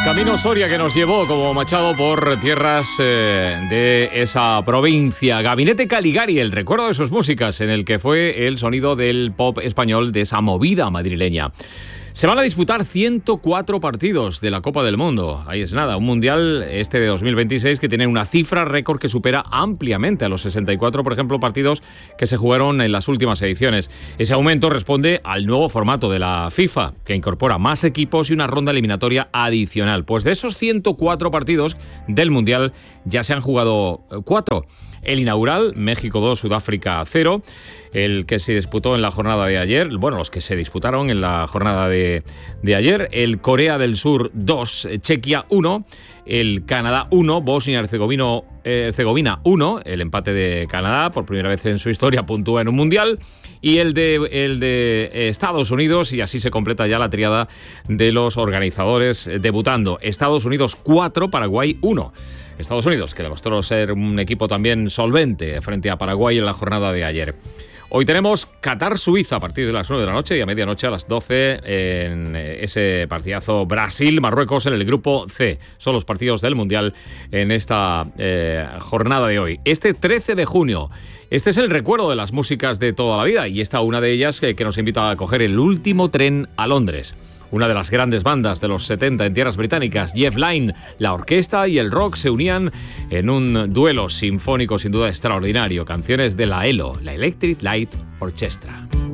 Camino Soria que nos llevó como Machado por tierras de esa provincia. Gabinete Caligari, el recuerdo de sus músicas, en el que fue el sonido del pop español de esa movida madrileña. Se van a disputar 104 partidos de la Copa del Mundo. Ahí es nada, un mundial de 2026 que tiene una cifra récord que supera ampliamente a los 64, por ejemplo, partidos que se jugaron en las últimas ediciones. Ese aumento responde al nuevo formato de la FIFA, que incorpora más equipos y una ronda eliminatoria adicional. Pues de esos 104 partidos del mundial ya se han jugado 4. El inaugural, México 2, Sudáfrica 0. El que se disputó en la jornada de ayer, los que se disputaron en la jornada de ayer. El Corea del Sur 2, Chequia 1. El Canadá 1, Bosnia-Herzegovina 1. El empate de Canadá, por primera vez en su historia, puntúa en un mundial. Y el de Estados Unidos, y así se completa ya la tríada de los organizadores debutando. Estados Unidos 4, Paraguay 1. Estados Unidos, que demostró ser un equipo también solvente frente a Paraguay en la jornada de ayer. Hoy tenemos Qatar-Suiza a partir de las 9 de la noche y a medianoche a las 12 en ese partidazo Brasil-Marruecos en el grupo C. Son los partidos del Mundial en esta jornada de hoy. Este 13 de junio, este es el recuerdo de las músicas de toda la vida y esta una de ellas que nos invita a coger el último tren a Londres. Una de las grandes bandas de los 70 en tierras británicas, Jeff Lynne, la orquesta y el rock se unían en un duelo sinfónico sin duda extraordinario. Canciones de la ELO, la Electric Light Orchestra.